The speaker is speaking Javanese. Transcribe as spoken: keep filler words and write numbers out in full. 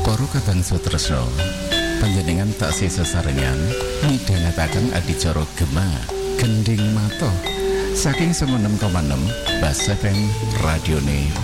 Para kadang sutresna, panjenengan taksih sesarengan midhangetaken adicara Gema Gending Mata saking sembilan koma enam Bas F M Radione